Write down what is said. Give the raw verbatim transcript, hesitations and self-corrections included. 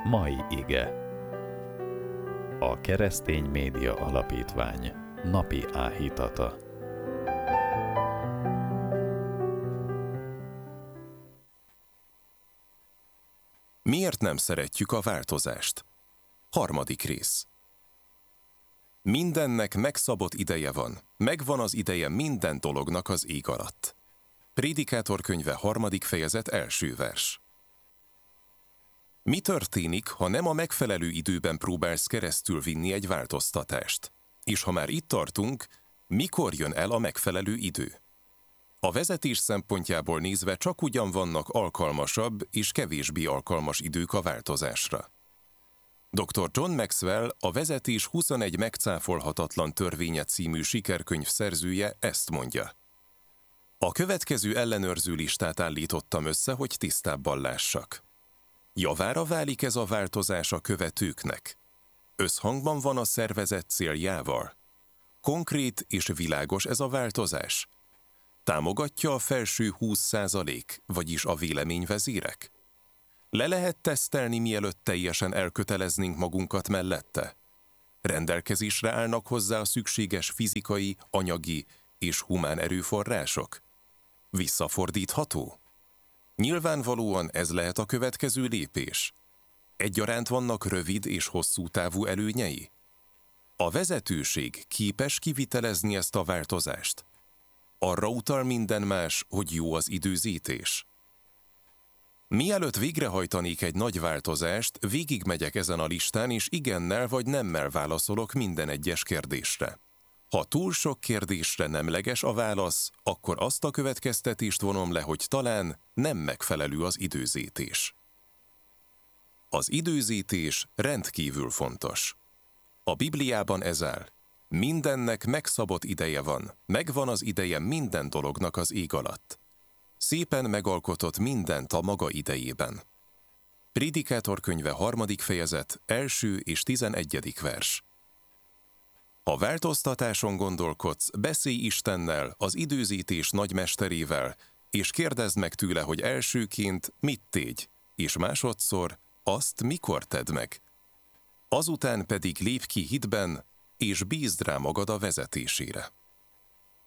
Mai ige. A Keresztény Média Alapítvány napi áhítata. Miért nem szeretjük a változást? Harmadik rész. Mindennek megszabott ideje van, megvan az ideje minden dolognak az ég alatt. Prédikátor könyve harmadik fejezet első vers. Mi történik, ha nem a megfelelő időben próbálsz keresztül vinni egy változtatást? És ha már itt tartunk, mikor jön el a megfelelő idő? A vezetés szempontjából nézve csak ugyan vannak alkalmasabb és kevésbé alkalmas idők a változásra. doktor John Maxwell, a Vezetés huszonegy megcáfolhatatlan törvénye című sikerkönyv szerzője ezt mondja. A következő ellenőrző listát állítottam össze, hogy tisztábban lássak. Javára válik ez a változás a követőknek? Összhangban van a szervezet céljával? Konkrét és világos ez a változás? Támogatja a felső húsz százalék, vagyis a véleményvezérek? Le lehet tesztelni, mielőtt teljesen elköteleznénk magunkat mellette? Rendelkezésre állnak hozzá a szükséges fizikai, anyagi és humán erőforrások? Visszafordítható? Nyilvánvalóan ez lehet a következő lépés. Egyaránt vannak rövid és hosszú távú előnyei? A vezetőség képes kivitelezni ezt a változást? Arra utal minden más, hogy jó az időzítés. Mielőtt végrehajtanék egy nagy változást, végigmegyek ezen a listán, és igennel vagy nemmel válaszolok minden egyes kérdésre. Ha túl sok kérdésre nemleges a válasz, akkor azt a következtetést vonom le, hogy talán nem megfelelő az időzítés. Az időzítés rendkívül fontos. A Bibliában ez áll. Mindennek megszabott ideje van, megvan az ideje minden dolognak az ég alatt. Szépen megalkotott mindent a maga idejében. Prédikátor könyve harmadik fejezet, első és tizenegyedik vers. Ha változtatáson gondolkodsz, beszélj Istennel, az időzítés nagymesterével, és kérdezd meg tőle, hogy elsőként mit tégy, és másodszor azt mikor tedd meg. Azután pedig lépj ki hitben, és bízd rá magad a vezetésére.